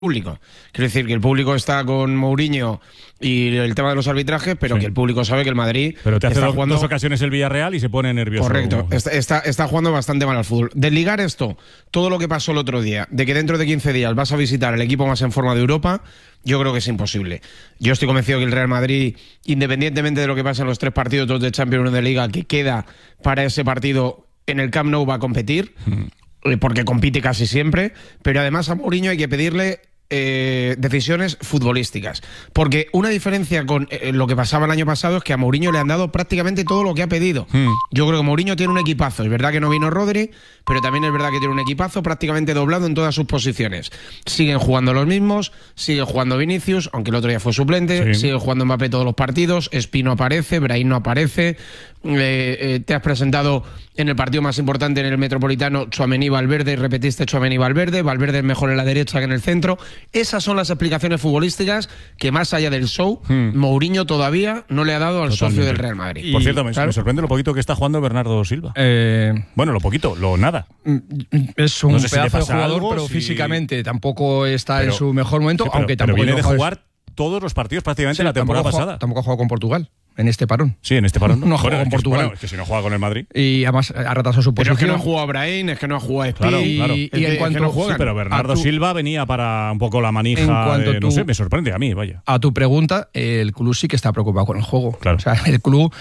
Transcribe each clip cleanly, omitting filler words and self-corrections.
público. Quiero decir que el público está con Mourinho y el tema de los arbitrajes, pero que el público sabe que el Madrid pero te hace está jugando... dos ocasiones el Villarreal y se pone nervioso. Correcto, está jugando bastante mal al fútbol. Desligar esto, todo lo que pasó el otro día, de que dentro de 15 días vas a visitar el equipo más en forma de Europa, yo creo que es imposible. Yo estoy convencido que el Real Madrid, independientemente de lo que pase en los 3 partidos, 2 de Champions, 1 de Liga, que queda para ese partido en el Camp Nou, va a competir, porque compite casi siempre, pero además a Mourinho hay que pedirle decisiones futbolísticas, porque una diferencia con lo que pasaba el año pasado es que a Mourinho le han dado prácticamente todo lo que ha pedido. Yo creo que Mourinho tiene un equipazo, es verdad que no vino Rodri, pero también es verdad que tiene un equipazo prácticamente doblado en todas sus posiciones. Siguen jugando los mismos, sigue jugando Vinicius, aunque el otro día fue suplente, sigue jugando Mbappé todos los partidos, Espí no aparece, Brahim no aparece, te has presentado en el partido más importante en el Metropolitano Tchouaméni Valverde, repetiste Tchouaméni Valverde es mejor en la derecha que en el centro. Esas son las explicaciones futbolísticas que, más allá del show, Mourinho todavía no le ha dado al socio del Real Madrid. Por cierto, me sorprende lo poquito que está jugando Bernardo Silva. Bueno, lo poquito, lo nada. Es un pedazo de jugador, pero físicamente tampoco está en su mejor momento, aunque tampoco viene de jugar todos los partidos prácticamente la temporada pasada. Tampoco ha jugado con Portugal. En este parón. Sí, en este parón. No ha jugado con Portugal. Bueno, es que si no juega con el Madrid. Y además ha retrasado su posición. Pero es que no ha jugado Brahim, es que no ha jugado Espí. Claro. Y en cuanto no juegan. Sí, pero Bernardo Silva venía para un poco la manija. No sé, me sorprende a mí, vaya. A tu pregunta, el club sí que está preocupado con el juego. Claro. O sea, el club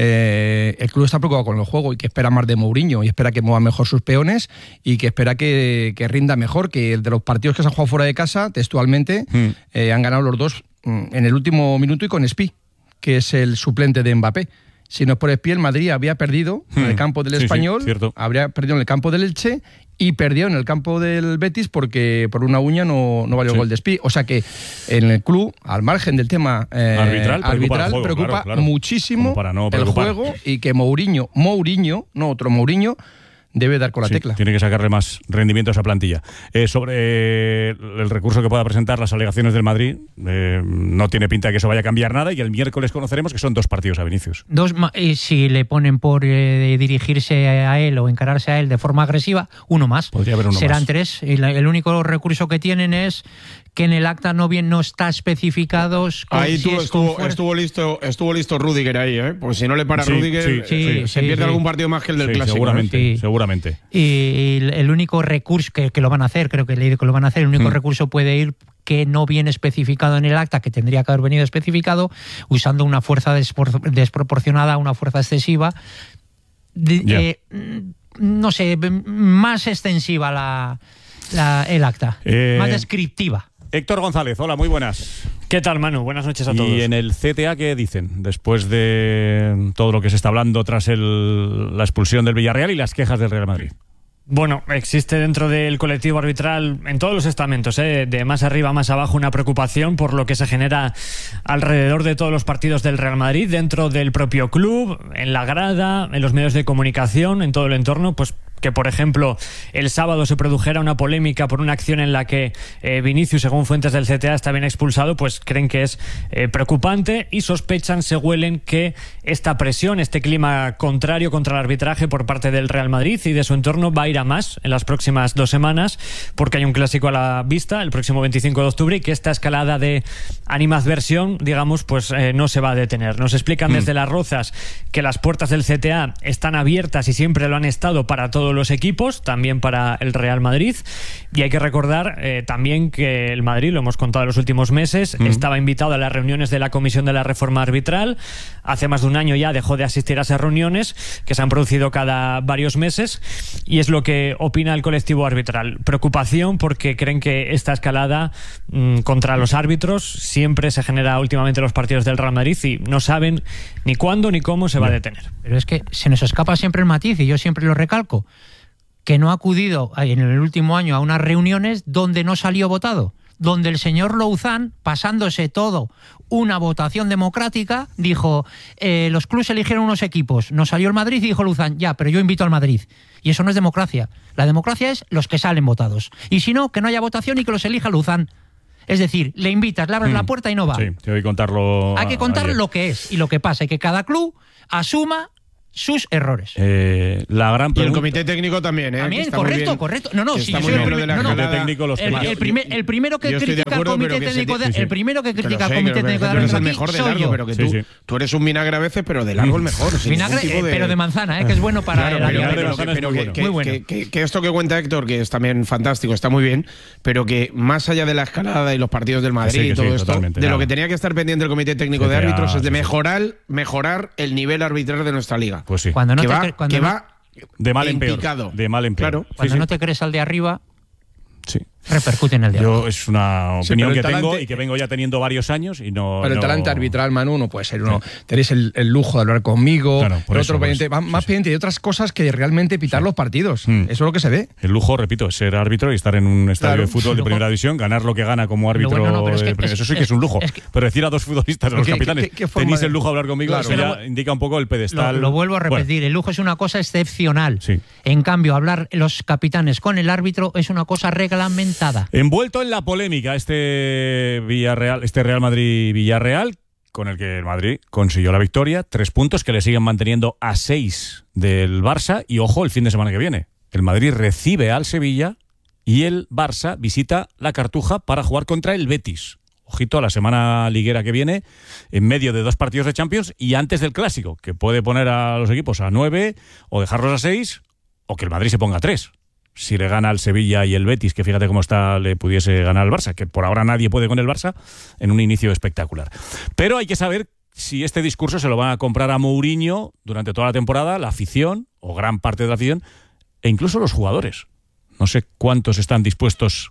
está preocupado con el juego y que espera más de Mourinho y espera que mueva mejor sus peones y que espera que rinda mejor, que de los partidos que se han jugado fuera de casa, textualmente, han ganado los dos en el último minuto y con Espí, que es el suplente de Mbappé. Si no es por Espí, el Madrid había perdido en el campo del Español, habría perdido en el campo del Elche y perdió en el campo del Betis porque por una uña no valió el gol de Espí. O sea que en el club, al margen del tema arbitral, preocupa muchísimo el juego y que Mourinho, no otro Mourinho, debe dar con la tecla. Tiene que sacarle más rendimiento a esa plantilla. Sobre el recurso que pueda presentar, las alegaciones del Madrid, no tiene pinta de que eso vaya a cambiar nada y el miércoles conoceremos que son 2 partidos a Vinicius. Si le ponen por dirigirse a él o encararse a él de forma agresiva, uno más. Podría haber uno Serán más. 3. El único recurso que tienen es que en el acta no está especificado. Ahí estuvo listo Rüdiger ahí, porque si no le para Rüdiger, se pierde algún partido más que el del clásico. Seguramente. Y el único recurso que lo van a hacer, creo que he leído que lo van a hacer, el único recurso puede ir que no viene especificado en el acta, que tendría que haber venido especificado, usando una fuerza desproporcionada, una fuerza excesiva, no sé, más extensiva el acta, más descriptiva. Héctor González, hola, muy buenas. ¿Qué tal, Manu? Buenas noches a todos. ¿Y en el CTA qué dicen? Después de todo lo que se está hablando tras la expulsión del Villarreal y las quejas del Real Madrid. Bueno, existe dentro del colectivo arbitral, en todos los estamentos, de más arriba a más abajo, una preocupación por lo que se genera alrededor de todos los partidos del Real Madrid, dentro del propio club, en la grada, en los medios de comunicación, en todo el entorno, pues que, por ejemplo, el sábado se produjera una polémica por una acción en la que Vinicius, según fuentes del CTA, está bien expulsado, pues creen que es preocupante y sospechan, se huelen que esta presión, este clima contrario contra el arbitraje por parte del Real Madrid y de su entorno va a ir a más en las próximas 2 semanas, porque hay un clásico a la vista el próximo 25 de octubre y que esta escalada de animadversión, digamos, pues no se va a detener. Nos explican desde Las Rozas que las puertas del CTA están abiertas y siempre lo han estado para todos los equipos, también para el Real Madrid, y hay que recordar también que el Madrid, lo hemos contado en los últimos meses, estaba invitado a las reuniones de la Comisión de la Reforma Arbitral. Hace más de un año ya dejó de asistir a esas reuniones que se han producido cada varios meses, y es lo que opina el colectivo arbitral. Preocupación porque creen que esta escalada contra los árbitros siempre se genera últimamente en los partidos del Real Madrid y no saben ni cuándo ni cómo se va a detener. Pero es que se nos escapa siempre el matiz, y yo siempre lo recalco, que no ha acudido en el último año a unas reuniones donde no salió votado, donde el señor Louzán, pasándose todo una votación democrática, dijo, los clubes eligieron unos equipos, nos salió el Madrid y dijo Louzán, ya, pero yo invito al Madrid. Y eso no es democracia. La democracia es los que salen votados. Y si no, que no haya votación y que los elija Louzán. Es decir, le invitas, le abres la puerta y no va. Sí, te voy a contarlo. Hay que contar lo que es y lo que pasa, y que cada club asuma sus errores. La gran Y pregunta... el comité técnico también, ¿eh? También, Está muy correcto, bien. correcto. No, si Está yo muy soy bien lo de la escalada. técnico los el primero que Yo estoy de critica al acuerdo, comité pero que técnico se- el primero que critica al Pero sé, comité que técnico de tú eres árbitros el aquí mejor de soy largo, yo. pero que Sí, sí. tú eres un vinagre a veces, pero de largo el mejor. sin Vinagre, ningún tipo pero de manzana, que es bueno para Claro, el pero vinagre de alimento. manzana es muy bueno. Muy bueno. Que esto que cuenta Héctor, que es también fantástico, está muy bien, pero que más allá de la escalada y los partidos del Madrid Sí, y todo sí, esto, totalmente, de nada. lo que tenía que estar pendiente el comité técnico de CTA, árbitros es de sí, sí. mejorar el nivel arbitral de nuestra liga. Pues sí. Cuando no que te va, cre- cuando que no- va De mal en en peor. picado. De mal en peor. Claro. cuando Sí, no sí. te crees al de arriba, Sí. repercute en el de abajo. Yo es una Sí, opinión pero que el tengo talante- y que vengo ya teniendo varios años y no... Pero el no- talante arbitral, Manu, no puede ser uno. Tenéis el lujo de hablar conmigo, Claro, por el eso, otro por pendiente, eso. más Sí, sí. pendiente de otras cosas que realmente pitar los partidos. Eso es lo que se ve. El lujo, repito, es ser árbitro y estar en un estadio Claro. de fútbol de Luego- primera división, ganar lo que gana como árbitro. bueno, no, pero es que- de primera- eso sí que es un lujo. es que- pero decir a dos futbolistas, a los ¿Qué- capitanes, qué forma tenéis de- el lujo de hablar conmigo, Claro. eso ya Pero- indica un poco el pedestal. Lo vuelvo a Bueno, repetir, el lujo es una cosa excepcional. Sí. En cambio, hablar los capitanes con el árbitro es una cosa reglamentada. envuelto en la polémica este Real Madrid-Villarreal, con el que el Madrid consiguió la victoria, 3 puntos que le siguen manteniendo a 6 del Barça, y ojo, el fin de semana que viene, el Madrid recibe al Sevilla y el Barça visita la Cartuja para jugar contra el Betis. Ojito a la semana liguera que viene, en medio de 2 partidos de Champions y antes del Clásico, que puede poner a los equipos a 9 o dejarlos a 6, o que el Madrid se ponga a 3. Si le gana al Sevilla y el Betis, que fíjate cómo está, le pudiese ganar al Barça, que por ahora nadie puede con el Barça, en un inicio espectacular. Pero hay que saber si este discurso se lo van a comprar a Mourinho durante toda la temporada, la afición, o gran parte de la afición, e incluso los jugadores. No sé cuántos están dispuestos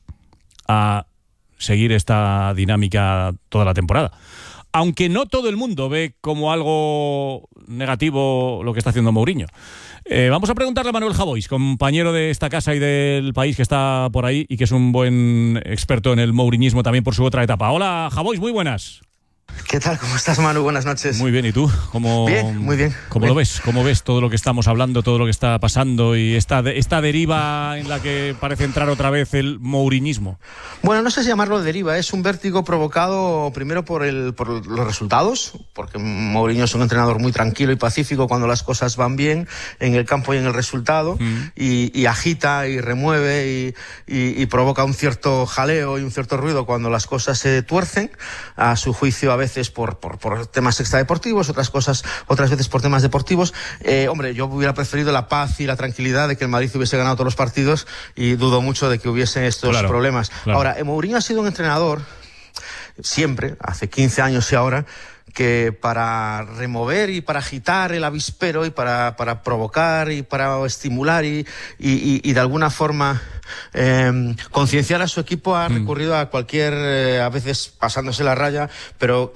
a seguir esta dinámica toda la temporada. Aunque no todo el mundo ve como algo negativo lo que está haciendo Mourinho. Vamos a preguntarle a Manuel Javois, compañero de esta casa y del país, que está por ahí y que es un buen experto en el mouriñismo también por su otra etapa. Hola, Javois, muy buenas. ¿Qué tal? ¿Cómo estás, Manu? Buenas noches. Muy bien, ¿y tú? Bien, muy bien. ¿Cómo lo ves? ¿Cómo ves todo lo que estamos hablando, todo lo que está pasando y esta deriva en la que parece entrar otra vez el mouriñismo? Bueno, no sé si llamarlo deriva, es un vértigo provocado primero por los resultados, porque Mourinho es un entrenador muy tranquilo y pacífico cuando las cosas van bien en el campo y en el resultado, y agita y remueve y provoca un cierto jaleo y un cierto ruido cuando las cosas se tuercen, a su juicio a veces por temas extradeportivos, otras veces por temas deportivos. Hombre, yo hubiera preferido la paz y la tranquilidad de que el Madrid hubiese ganado todos los partidos, y dudo mucho de que hubiesen estos problemas. Claro. Ahora, Mourinho ha sido un entrenador siempre, hace 15 años y ahora, que para remover y para agitar el avispero y para provocar y para estimular y de alguna forma concienciar a su equipo ha recurrido a cualquier, a veces pasándose la raya, pero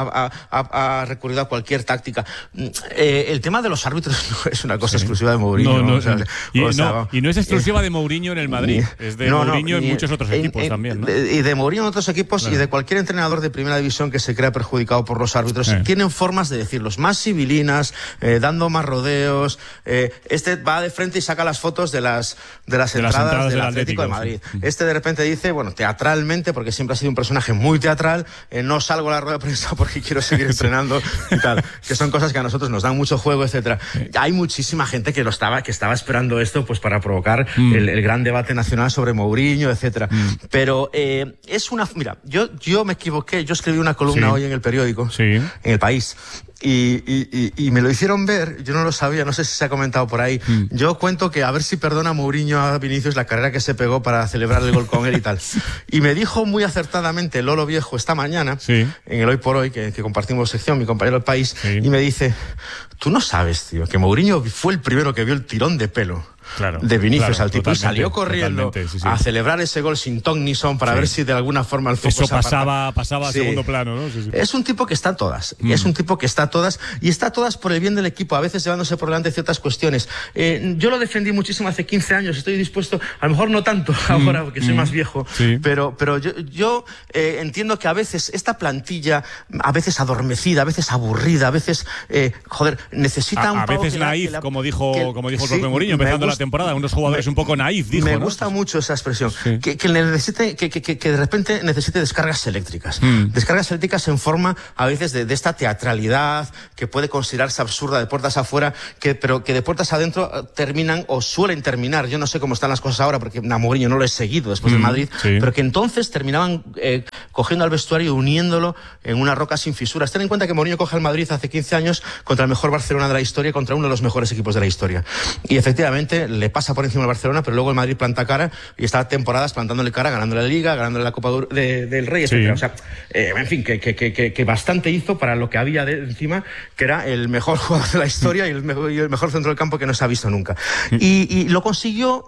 ha recurrido a cualquier táctica. El tema de los árbitros no es una cosa exclusiva de Mourinho. Y no es exclusiva de Mourinho en el Madrid, es de Mourinho en muchos otros equipos también, ¿no? Y de Mourinho en otros equipos, Claro. y de cualquier entrenador de primera división que se crea perjudicado por los árbitros. Tienen formas de decirlos, más civilinas, dando más rodeos. Este va de frente y saca las fotos de las entradas del Atlético de Madrid. Sí. Este de repente dice, bueno, teatralmente, porque siempre ha sido un personaje muy teatral, no salgo a la rueda de prensa porque quiero seguir entrenando y tal, que son cosas que a nosotros nos dan mucho juego, etcétera. Hay muchísima gente que estaba esperando esto pues para provocar el gran debate nacional sobre Mourinho, etcétera. Pero es una... Mira, yo me equivoqué, yo escribí una columna hoy en el periódico, en El País, y me lo hicieron ver, yo no lo sabía, no sé si se ha comentado por ahí. Yo cuento que a ver si perdona Mourinho a Vinicius la carrera que se pegó para celebrar el gol con él y tal. Y me dijo muy acertadamente Lolo Viejo esta mañana, en el Hoy por Hoy, que compartimos sección, mi compañero del País, y me dice, tú no sabes, tío, que Mourinho fue el primero que vio el tirón de pelo de Vinicius al tipo, y salió corriendo a celebrar ese gol sin ton ni son para ver si de alguna forma el foco eso se apartaba. pasaba a segundo plano, ¿no? Sí. Es un tipo que está a todas, es un tipo que está a todas, y está a todas por el bien del equipo, a veces llevándose por delante ciertas cuestiones. Yo lo defendí muchísimo hace 15 años, estoy dispuesto, a lo mejor no tanto ahora porque soy más viejo, pero yo entiendo que a veces esta plantilla, a veces adormecida, a veces aburrida, a veces necesita un a pavo veces naif, como dijo el propio Mourinho empezando la temporada. Unos jugadores un poco naif, dijo. Me ¿no? gusta mucho esa expresión. Sí. Que de repente necesite descargas eléctricas. Descargas eléctricas en forma, a veces, de esta teatralidad que puede considerarse absurda de puertas afuera, pero que de puertas adentro terminan o suelen terminar. Yo no sé cómo están las cosas ahora, porque a Mourinho no lo he seguido después del Madrid, pero que entonces terminaban cogiendo al vestuario y uniéndolo en una roca sin fisuras. Ten en cuenta que Mourinho coge al Madrid hace 15 años contra el mejor Barcelona de la historia, contra uno de los mejores equipos de la historia. Y efectivamente le pasa por encima al Barcelona, pero luego el Madrid planta cara y está temporadas plantándole cara, ganándole la Liga, ganándole la Copa del Rey, etc. O sea, en fin, que bastante hizo para lo que había de encima, que era el mejor jugador de la historia y el mejor centro del campo que no se ha visto nunca. Y lo consiguió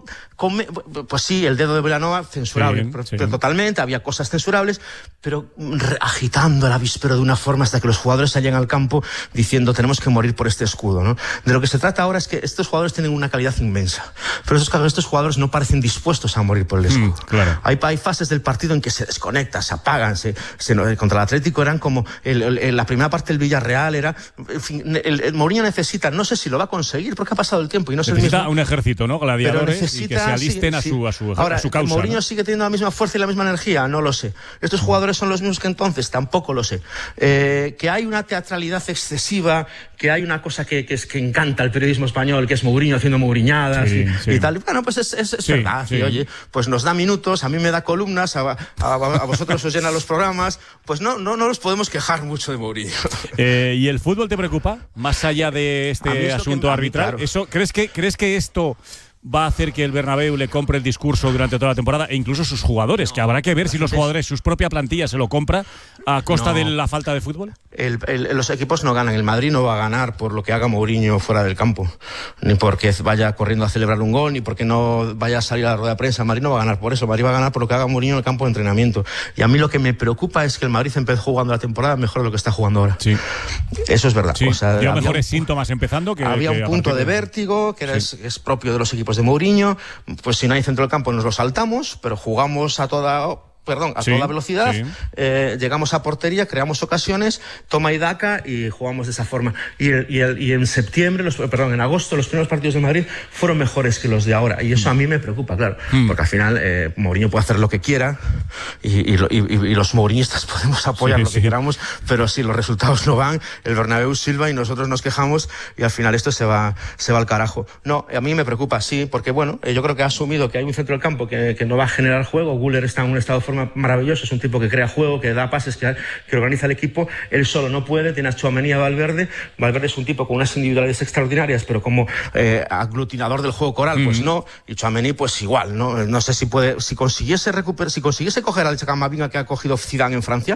pues sí, el dedo de Vilanova, censurable, pero totalmente, había cosas censurables, pero agitando el avispero de una forma hasta que los jugadores salían al campo diciendo tenemos que morir por este escudo, ¿no? De lo que se trata ahora es que estos jugadores tienen una calidad inmensa, pero estos jugadores no parecen dispuestos a morir por el escudo. Claro. Hay fases del partido en que se desconectan, se apagan, contra el Atlético eran como la primera parte del Villarreal era, en fin, el Mourinho necesita, no sé si lo va a conseguir porque ha pasado el tiempo y no es el mismo. Necesita un ejército, ¿no? Gladiadores, y que se alisten a su causa. ¿Mourinho ¿no? sigue teniendo la misma fuerza y la misma energía? No lo sé. ¿Estos jugadores son los mismos que entonces? Tampoco lo sé. Que hay una teatralidad excesiva, que hay una cosa que encanta al periodismo español, que es Mourinho haciendo mouriñadas y tal. Bueno, pues es verdad. Y, oye, pues nos da minutos, a mí me da columnas, a vosotros os llena los programas. Pues no nos podemos quejar mucho de Mourinho. ¿Y el fútbol te preocupa? Más allá de este asunto arbitral. Claro. ¿Eso, ¿crees que esto va a hacer que el Bernabéu le compre el discurso durante toda la temporada e incluso sus jugadores, que habrá que ver si los jugadores, sus propia plantilla se lo compra a costa de la falta de fútbol? Los equipos no ganan. El Madrid no va a ganar por lo que haga Mourinho fuera del campo, ni porque vaya corriendo a celebrar un gol, ni porque no vaya a salir a la rueda de prensa. El Madrid no va a ganar por eso. El Madrid va a ganar por lo que haga Mourinho en el campo de entrenamiento. Y a mí lo que me preocupa es que el Madrid empezó jugando la temporada mejor de lo que está jugando ahora. Sí. Eso es verdad. Sí. O sea, había mejores síntomas empezando que había un punto de vértigo que es propio de los equipos de Mourinho. Pues si no hay centro del campo nos lo saltamos, pero jugamos a toda velocidad, llegamos a portería, creamos ocasiones, toma y daca y jugamos de esa forma. Y en en agosto los primeros partidos de Madrid fueron mejores que los de ahora, y eso a mí me preocupa, claro, porque al final Mourinho puede hacer lo que quiera y los mouriñistas podemos apoyar lo que queramos, pero si los resultados no van, el Bernabéu silba y nosotros nos quejamos y al final esto se va al carajo. No, a mí me preocupa, sí, porque bueno, yo creo que ha asumido que hay un centro del campo que no va a generar juego. Güler está en un estado de forma maravilloso, es un tipo que crea juego, que da pases, que organiza el equipo. Él solo no puede, tiene a Tchouaméni, a Valverde es un tipo con unas individualidades extraordinarias, pero como aglutinador del juego coral, pues no, y Tchouaméni pues igual, no sé si consiguiese coger al Camavinga que ha cogido Zidane en Francia,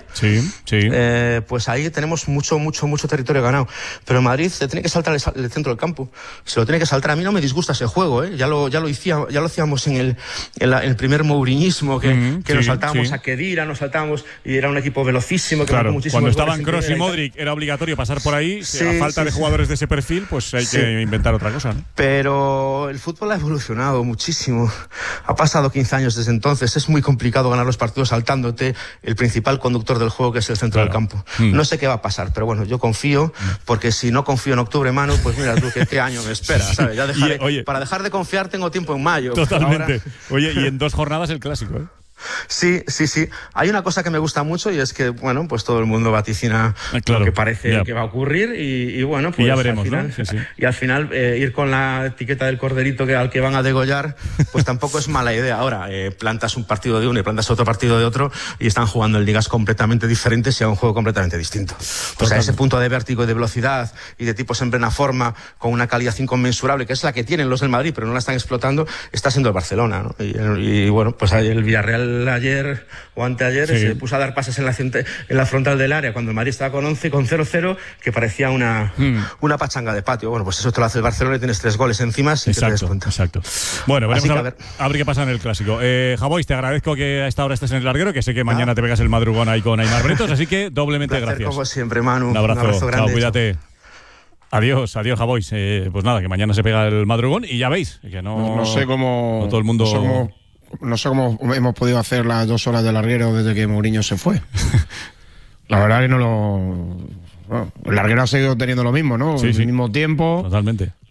pues ahí tenemos mucho territorio ganado, pero en Madrid se tiene que saltar el centro del campo, se lo tiene que saltar. A mí no me disgusta ese juego, ya lo hacíamos en el primer mouriñismo que nos saltábamos a Khedira, nos saltábamos y era un equipo velocísimo que claro, cuando estaban Kroos y Modric era obligatorio pasar por ahí. A falta de jugadores de ese perfil, pues hay que inventar otra cosa, ¿no? Pero el fútbol ha evolucionado muchísimo, ha pasado 15 años desde entonces, es muy complicado ganar los partidos saltándote el principal conductor del juego, que es el centro del campo. No sé qué va a pasar, pero bueno, yo confío, porque si no confío en octubre, Manu, pues mira tú qué año me espera, ¿sabes? Para dejar de confiar tengo tiempo en mayo. Totalmente. Ahora... Oye, y en 2 jornadas el clásico, ¿eh? Sí. Hay una cosa que me gusta mucho y es que, bueno, pues todo el mundo vaticina lo que parece que va a ocurrir y bueno, pues ya veremos, al final, ¿no? Y al final ir con la etiqueta del corderito al que van a degollar, pues tampoco es mala idea. Ahora, plantas un partido de uno y plantas otro partido de otro y están jugando en ligas completamente diferentes y a un juego completamente distinto. Pues a ese punto de vértigo y de velocidad y de tipos en plena forma, con una calidad inconmensurable, que es la que tienen los del Madrid, pero no la están explotando, está siendo el Barcelona, ¿no? Y bueno, pues ahí el Villarreal ayer o anteayer se puso a dar pases en la frontal del área cuando el Madrid estaba con 11, con 0-0, que parecía una pachanga de patio. Bueno, pues eso te lo hace el Barcelona y tienes 3 goles encima sin que te des cuenta. Exacto. Bueno, veremos a ver qué pasa en el clásico. Javois, te agradezco que a esta hora estés en el larguero, que sé que mañana te pegas el madrugón ahí con Aimar Bretos, así que doblemente gracias. Como siempre, Manu. Un abrazo grande. Chao, cuídate. Adiós, Javois. Pues nada, que mañana se pega el madrugón y ya veis que no sé cómo. No todo el mundo. No sé cómo hemos podido hacer las 2 horas de larguero desde que Mourinho se fue. La verdad que el larguero ha seguido teniendo lo mismo, ¿no? Sí, el mismo tiempo. Totalmente.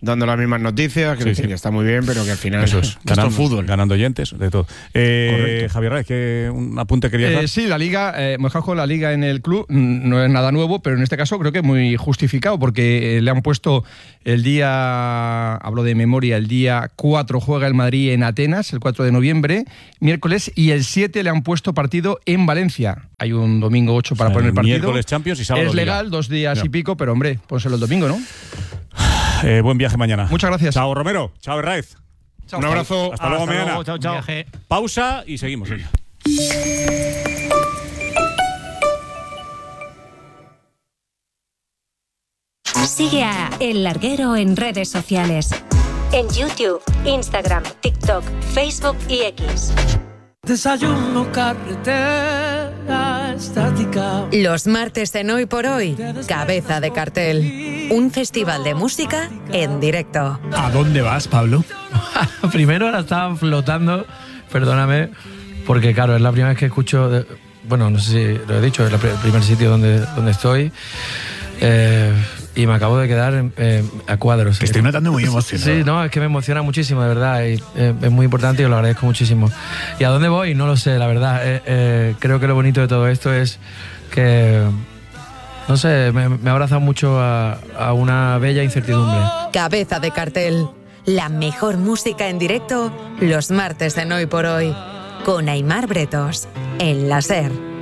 dando las mismas noticias, que decir que está muy bien, pero que al final eso es, ganando fútbol. Ganando oyentes, de todo. Javier Reyes, ¿qué un apunte querías dar? Sí, la Liga, Mojajo, la Liga en el club no es nada nuevo, pero en este caso creo que es muy justificado, porque le han puesto el día, hablo de memoria, el día 4 juega el Madrid en Atenas, el 4 de noviembre, miércoles, y el 7 le han puesto partido en Valencia. Hay un domingo 8 para poner el partido. Miércoles Champions y sábado es legal, Liga. 2 días y pico, pero hombre, pónselo el domingo, ¿no? Buen viaje mañana. Muchas gracias. Chao, Romero. Chao, Herráez. Un abrazo. Hasta luego mañana. Chao, chao. Pausa y seguimos. Sigue a El Larguero en redes sociales. En YouTube, Instagram, TikTok, Facebook y X. Desayuno, carretera, estática. Los martes en Hoy por Hoy, Cabeza de Cartel. Un festival de música en directo. ¿A dónde vas, Pablo? Primero ahora estaba flotando, perdóname, porque claro, es la primera vez que escucho, bueno, no sé si lo he dicho, es el primer sitio donde estoy. Y me acabo de quedar a cuadros. Te estoy notando muy emocionado. Sí, no, es que me emociona muchísimo, de verdad. Y, es muy importante y os lo agradezco muchísimo. ¿Y a dónde voy? No lo sé, la verdad. Creo que lo bonito de todo esto es que, no sé, me ha abrazado mucho a una bella incertidumbre. Cabeza de Cartel. La mejor música en directo los martes en Hoy por Hoy. Con Aimar Bretos. En la SER.